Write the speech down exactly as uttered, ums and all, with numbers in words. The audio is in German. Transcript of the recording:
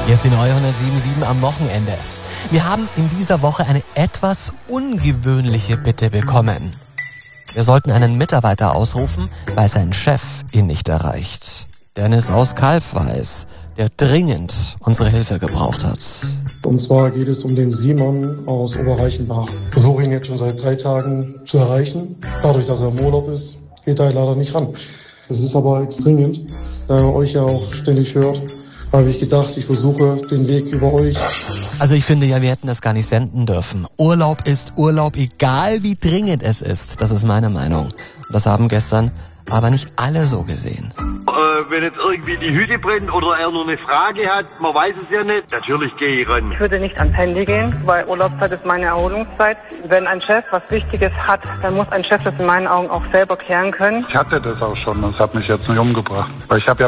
Hier ist die neue hundertsieben Komma sieben am Wochenende. Wir haben in dieser Woche eine etwas ungewöhnliche Bitte bekommen. Wir sollten einen Mitarbeiter ausrufen, weil sein Chef ihn nicht erreicht. Dennis aus Kalfweis, der dringend unsere Hilfe gebraucht hat. Und zwar geht es um den Simon aus Oberreichenbach. Ich versuche ihn jetzt schon seit drei Tagen zu erreichen. Dadurch, dass er im Urlaub ist, geht er leider nicht ran. Es ist aber extrem dringend, da er euch ja auch ständig hört. Habe ich gedacht, ich versuche den Weg über euch. Also ich finde ja, wir hätten das gar nicht senden dürfen. Urlaub ist Urlaub, egal wie dringend es ist. Das ist meine Meinung. Und das haben gestern aber nicht alle so gesehen. Äh, wenn jetzt irgendwie die Hütte brennt oder er nur eine Frage hat, man weiß es ja nicht, natürlich gehe ich ran. Ich würde nicht ans Handy gehen, weil Urlaubszeit ist meine Erholungszeit. Wenn ein Chef was Wichtiges hat, dann muss ein Chef das in meinen Augen auch selber klären können. Ich hatte das auch schon, das hat mich jetzt nicht umgebracht. Weil ich habe ja